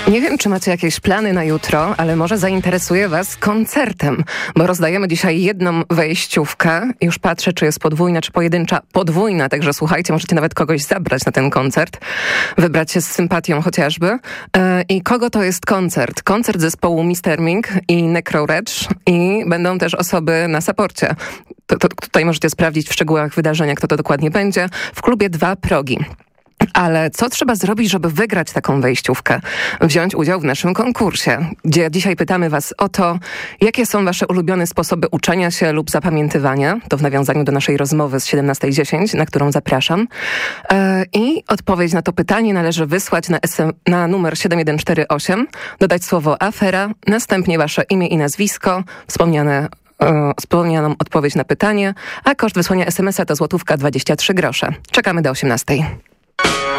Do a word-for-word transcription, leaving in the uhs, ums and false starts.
Nie wiem, czy macie jakieś plany na jutro, ale może zainteresuje was koncertem, bo rozdajemy dzisiaj jedną wejściówkę. Już patrzę, czy jest podwójna, czy pojedyncza. Podwójna, także słuchajcie, możecie nawet kogoś zabrać na ten koncert, wybrać się z sympatią chociażby. I kogo to jest koncert? Koncert zespołu mister Ming i Necro Reg i będą też osoby na saporcie. To, to, tutaj możecie sprawdzić w szczegółach wydarzenia, kto to dokładnie będzie. W klubie Dwa Progi. Ale co trzeba zrobić, żeby wygrać taką wejściówkę? Wziąć udział w naszym konkursie, gdzie dzisiaj pytamy was o to, jakie są wasze ulubione sposoby uczenia się lub zapamiętywania. To w nawiązaniu do naszej rozmowy z siedemnasta dziesięć, na którą zapraszam. I odpowiedź na to pytanie należy wysłać na, S M, na numer siedem jeden cztery osiem, dodać słowo afera, następnie wasze imię i nazwisko, wspomniane wspomnianą odpowiedź na pytanie, a koszt wysłania es em es a to złotówka dwadzieścia trzy grosze. Czekamy do osiemnastej.